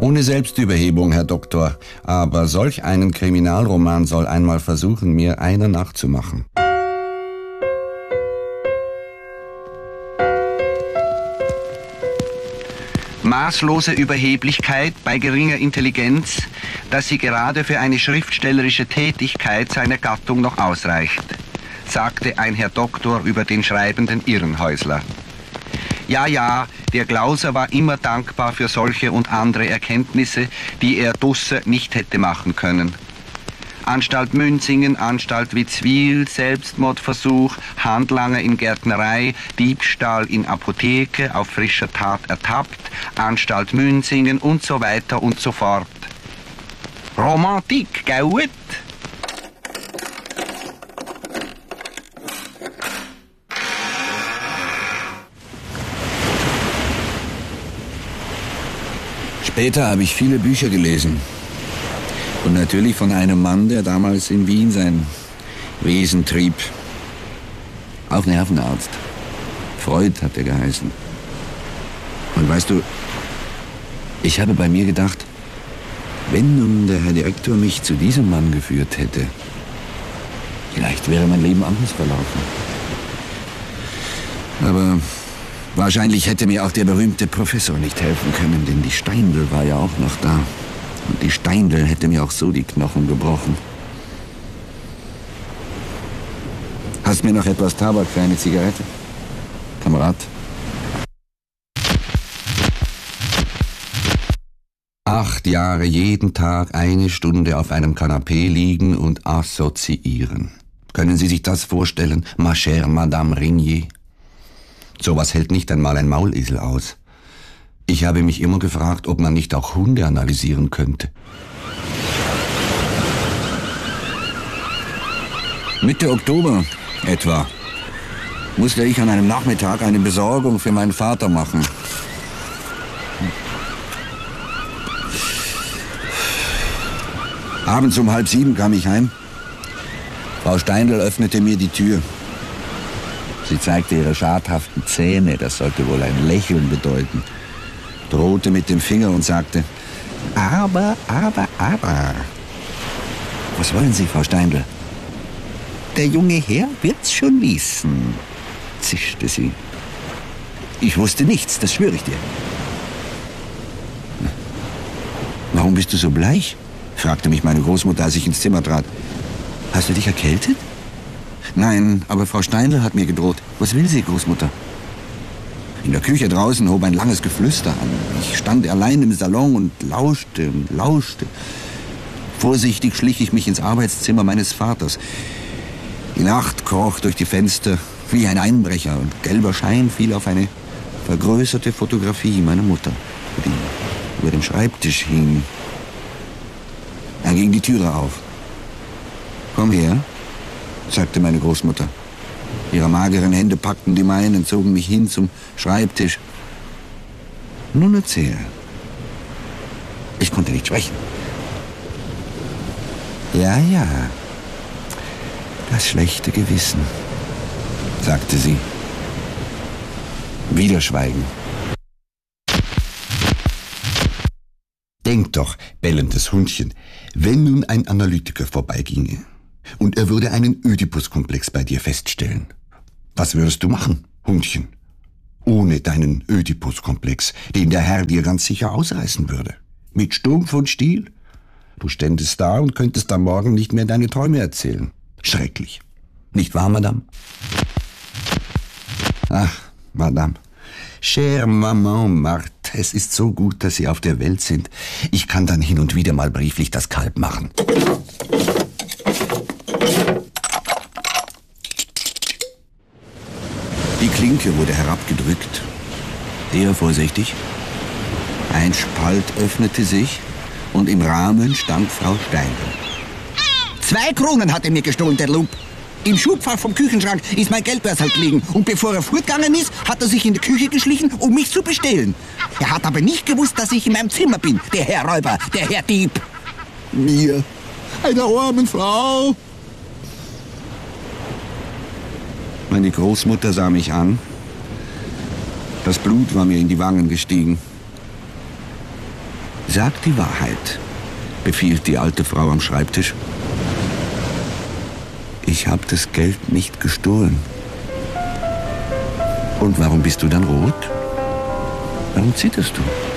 Ohne Selbstüberhebung, Herr Doktor, aber solch einen Kriminalroman soll einmal versuchen, mir einer nachzumachen. Maßlose Überheblichkeit bei geringer Intelligenz, dass sie gerade für eine schriftstellerische Tätigkeit seiner Gattung noch ausreicht, sagte ein Herr Doktor über den schreibenden Irrenhäusler. Ja, der Glauser war immer dankbar für solche und andere Erkenntnisse, die er Dusse nicht hätte machen können. Anstalt Münzingen, Anstalt Witzwil, Selbstmordversuch, Handlanger in Gärtnerei, Diebstahl in Apotheke, auf frischer Tat ertappt, Anstalt Münzingen und so weiter und so fort. Romantik, gut? Später habe ich viele Bücher gelesen. Und natürlich von einem Mann, der damals in Wien sein Wesen trieb. Auch Nervenarzt. Freud hat er geheißen. Und weißt du, ich habe bei mir gedacht, wenn nun der Herr Direktor mich zu diesem Mann geführt hätte, vielleicht wäre mein Leben anders verlaufen. Aber wahrscheinlich hätte mir auch der berühmte Professor nicht helfen können, denn die Steindl war ja auch noch da. Und die Steindl hätte mir auch so die Knochen gebrochen. Hast mir noch etwas Tabak für eine Zigarette, Kamerad? 8 Jahre jeden Tag 1 Stunde auf einem Kanapee liegen und assoziieren. Können Sie sich das vorstellen, ma chère Madame Regnier? Sowas hält nicht einmal ein Maulesel aus. Ich habe mich immer gefragt, ob man nicht auch Hunde analysieren könnte. Mitte Oktober etwa musste ich an einem Nachmittag eine Besorgung für meinen Vater machen. Abends um 6:30 kam ich heim. Frau Steindl öffnete mir die Tür. Sie zeigte ihre schadhaften Zähne, das sollte wohl ein Lächeln bedeuten, drohte mit dem Finger und sagte, aber. Was wollen Sie, Frau Steindl? Der junge Herr wird's schon wissen, zischte sie. Ich wusste nichts, das schwöre ich dir. Warum bist du so bleich? Fragte mich meine Großmutter, als ich ins Zimmer trat. Hast du dich erkältet? Nein, aber Frau Steindl hat mir gedroht. Was will sie, Großmutter? In der Küche draußen hob ein langes Geflüster an. Ich stand allein im Salon und lauschte und lauschte. Vorsichtig schlich ich mich ins Arbeitszimmer meines Vaters. Die Nacht kroch durch die Fenster wie ein Einbrecher und gelber Schein fiel auf eine vergrößerte Fotografie meiner Mutter, die über dem Schreibtisch hing. Dann ging die Türe auf. Komm her, sagte meine Großmutter. Ihre mageren Hände packten die meinen, zogen mich hin zum Schreibtisch. Nun erzähl. Ich konnte nicht sprechen. Ja, das schlechte Gewissen, sagte sie. Wieder Schweigen. Denk doch, bellendes Hundchen, wenn nun ein Analytiker vorbeiginge und er würde einen Ödipus-Komplex bei dir feststellen. Was würdest du machen, Hundchen? Ohne deinen Ödipus-Komplex, den der Herr dir ganz sicher ausreißen würde. Mit Stumpf und Stiel? Du ständest da und könntest am Morgen nicht mehr deine Träume erzählen. Schrecklich. Nicht wahr, Madame? Ach, Madame. Chère Maman Marthe, es ist so gut, dass Sie auf der Welt sind. Ich kann dann hin und wieder mal brieflich das Kalb machen. Die Klinke wurde herabgedrückt. Sehr vorsichtig. Ein Spalt öffnete sich und im Rahmen stand Frau Steindl. 2 Kronen hat er mir gestohlen, der Lump. Im Schubfach vom Küchenschrank ist mein Geldbörsel gelegen. Und bevor er fortgegangen ist, hat er sich in die Küche geschlichen, um mich zu bestehlen. Er hat aber nicht gewusst, dass ich in meinem Zimmer bin, der Herr Räuber, der Herr Dieb. Mir, einer armen Frau. Meine Großmutter sah mich an. Das Blut war mir in die Wangen gestiegen. Sag die Wahrheit, befiehlt die alte Frau am Schreibtisch. Ich habe das Geld nicht gestohlen. Und warum bist du dann rot? Warum zitterst du?